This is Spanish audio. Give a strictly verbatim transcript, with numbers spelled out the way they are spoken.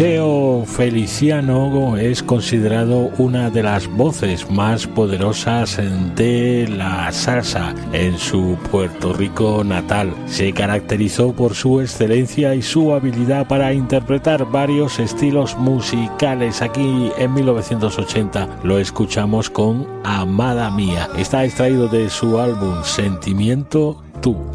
Cheo Feliciano es considerado una de las voces más poderosas de la salsa en su Puerto Rico natal. Se caracterizó por su excelencia y su habilidad para interpretar varios estilos musicales. Aquí en mil novecientos ochenta lo escuchamos con Amada Mía. Está extraído de su álbum Sentimiento Tú.